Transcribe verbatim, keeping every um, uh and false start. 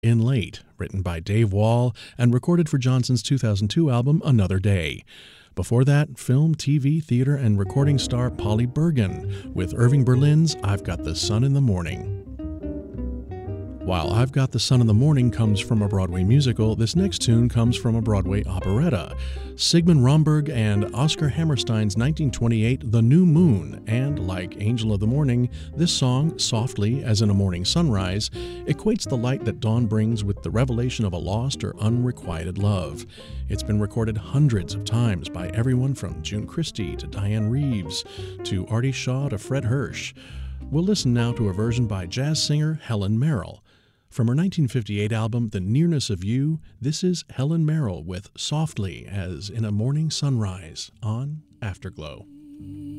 In Late, written by Dave Wall and recorded for Johnson's two thousand two album Another Day. Before that, film, T V, theater, and recording star Polly Bergen with Irving Berlin's I've Got the Sun in the Morning. While I've Got the Sun in the Morning comes from a Broadway musical, this next tune comes from a Broadway operetta. Sigmund Romberg and Oscar Hammerstein's nineteen twenty-eight The New Moon, and like Angel of the Morning, this song, softly as in a morning sunrise, equates the light that dawn brings with the revelation of a lost or unrequited love. It's been recorded hundreds of times by everyone from June Christy to Diane Reeves to Artie Shaw to Fred Hirsch. We'll listen now to a version by jazz singer Helen Merrill. From her nineteen fifty-eight album, The Nearness of You, this is Helen Merrill with Softly as in a Morning Sunrise on Afterglow.